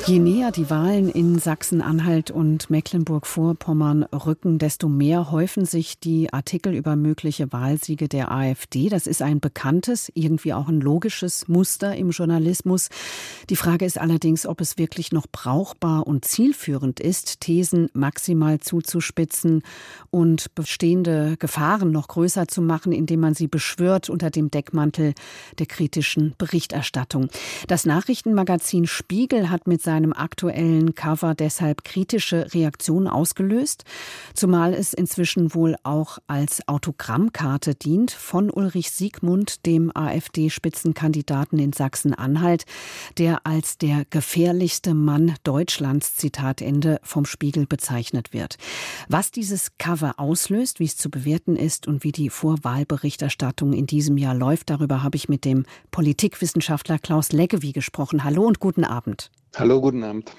Je näher die Wahlen in Sachsen-Anhalt und Mecklenburg-Vorpommern rücken, desto mehr häufen sich die Artikel über mögliche Wahlsiege der AfD. Das ist ein bekanntes, irgendwie auch ein logisches Muster im Journalismus. Die Frage ist allerdings, ob es wirklich noch brauchbar und zielführend ist, Thesen maximal zuzuspitzen und bestehende Gefahren noch größer zu machen, indem man sie beschwört unter dem Deckmantel der kritischen Berichterstattung. Das Nachrichtenmagazin Spiegel hat mit seinem aktuellen Cover deshalb kritische Reaktionen ausgelöst, zumal es inzwischen wohl auch als Autogrammkarte dient von Ulrich Siegmund, dem AfD-Spitzenkandidaten in Sachsen-Anhalt, der als der gefährlichste Mann Deutschlands, Zitat Ende, vom Spiegel bezeichnet wird. Was dieses Cover auslöst, wie es zu bewerten ist und wie die Vorwahlberichterstattung in diesem Jahr läuft, darüber habe ich mit dem Politikwissenschaftler Klaus Leggevi gesprochen. Hallo und guten Abend. Hallo, guten Abend.